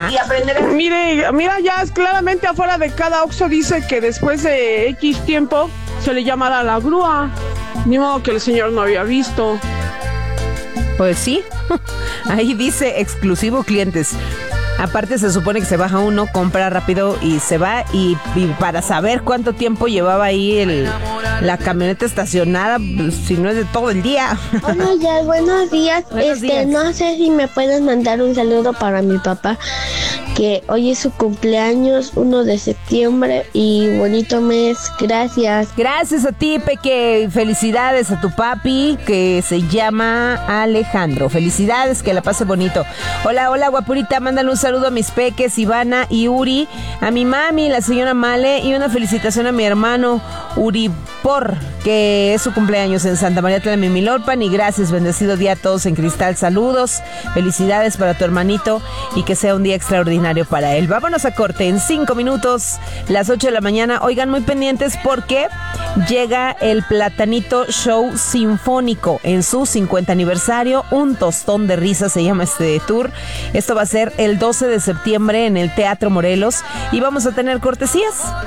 y aprender. Mira, ya claramente afuera de cada Oxxo dice que después de X tiempo se le llamará a la grúa. Ni modo que el señor no había visto. Pues sí, ahí dice exclusivo clientes. Aparte se supone que se baja uno, compra rápido y se va, y para saber cuánto tiempo llevaba ahí la camioneta estacionada, si no es de todo el día. Buenos días. No sé si me puedes mandar un saludo para mi papá, que hoy es su cumpleaños, 1 de septiembre, y bonito mes. Gracias. Gracias a ti, Peque. Felicidades a tu papi, que se llama Alejandro. Felicidades, que la pase bonito. Hola, guapurita, mándale un saludo a mis peques, Ivana y Uri, a mi mami, la señora Male, y una felicitación a mi hermano Uri que es su cumpleaños en Santa María Tlalnepantla. Y gracias, bendecido día a todos en Cristal. Saludos, felicidades para tu hermanito y que sea un día extraordinario para él. Vámonos a corte en 5 minutos, las 8 de la mañana. Oigan, muy pendientes porque llega el Platanito Show Sinfónico en su 50 aniversario. Un tostón de risa se llama este tour. Esto va a ser el 12 de septiembre en el Teatro Morelos y vamos a tener cortesías.